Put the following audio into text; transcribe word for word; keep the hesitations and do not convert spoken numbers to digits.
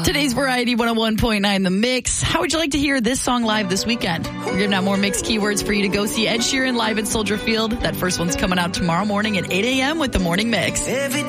Today's Variety one oh one point nine The Mix. How would you like to hear this song live this weekend? We're giving out more mix keywords for you to go see Ed Sheeran live at Soldier Field. That first one's coming out tomorrow morning at eight a.m. with the Morning Mix.